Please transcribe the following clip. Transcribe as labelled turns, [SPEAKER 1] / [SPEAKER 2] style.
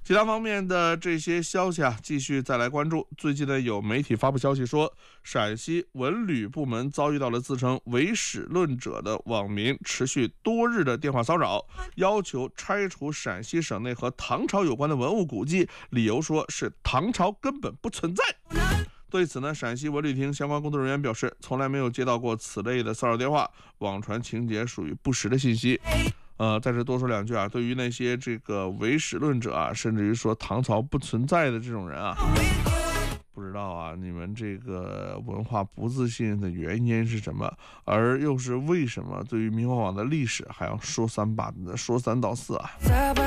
[SPEAKER 1] 其他方面的这些消息继续再来关注。最近呢，有媒体发布消息说，陕西文旅部门遭遇到了自称唯史论者的网民持续多日的电话骚扰，要求拆除陕西省内和唐朝有关的文物古迹，理由说是唐朝根本不存在。对此呢，陕西文旅厅相关工作人员表示，从来没有接到过此类的骚扰电话，网传情节属于不实的信息。在这多说两句对于那些这个唯史论者甚至于说唐朝不存在的这种人不知道你们这个文化不自信的原因是什么，而又是为什么对于明华网的历史还要说三道四